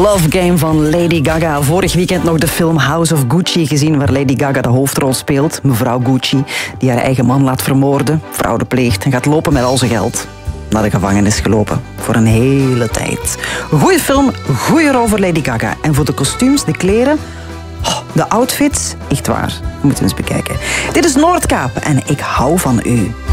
Love Game van Lady Gaga. Vorig weekend nog de film House of Gucci gezien, waar Lady Gaga de hoofdrol speelt. Mevrouw Gucci, die haar eigen man laat vermoorden, fraude pleegt en gaat lopen met al zijn geld. Naar de gevangenis gelopen. Voor een hele tijd. Goeie film, goeie rol voor Lady Gaga. En voor de kostuums, de kleren, de outfits, echt waar. We moeten eens bekijken. Dit is Noordkaap en ik hou van u.